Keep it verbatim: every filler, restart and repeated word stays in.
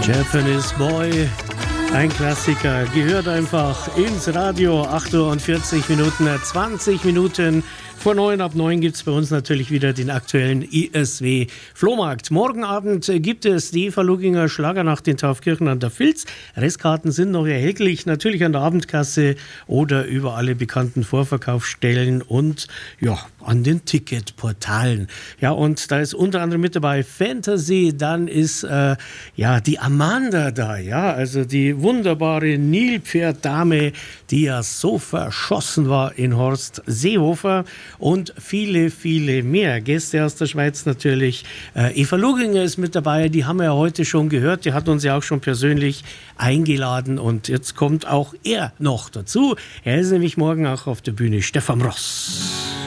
Japanese Boy, ein Klassiker, gehört einfach ins Radio. acht Uhr und vierzig Minuten, zwanzig Minuten vor neun. Ab neun gibt es bei uns natürlich wieder den aktuellen I S W-Flohmarkt. Morgen Abend gibt es die Eva Luginger Schlagernacht in Taufkirchen an der Vilz. Restkarten sind noch erhältlich, natürlich an der Abendkasse oder über alle bekannten Vorverkaufsstellen und ja, an den Ticketportalen. Ja, und da ist unter anderem mit dabei Fantasy, dann ist äh, ja die Amanda da, ja, also die wunderbare Nilpferddame, die ja so verschossen war in Horst Seehofer und viele, viele mehr Gäste aus der Schweiz natürlich. Äh, Eva Luginger ist mit dabei, die haben wir ja heute schon gehört, die hat uns ja auch schon persönlich eingeladen und jetzt kommt auch er noch dazu. Er ist nämlich morgen auch auf der Bühne, Stefan Ross.